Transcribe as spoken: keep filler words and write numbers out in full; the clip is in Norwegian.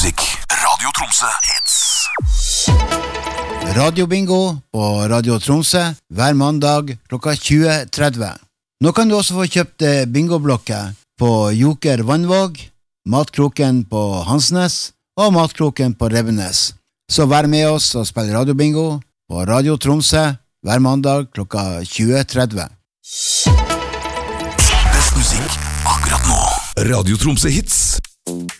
musikk. Radio Tromsø Hits. Radiobingo på Radio Tromsø hver mandag klokka tjue tretti. Nå kan du også få kjøpt bingoblokker på Joker Vannvåg, Matkroken på Hansnes og Matkroken på Revenes. Så vær med oss og spill radiobingo på Radio Tromsø hver mandag klokka tjue tretti. Best musikk akkurat nå. Radio Tromsø Hits.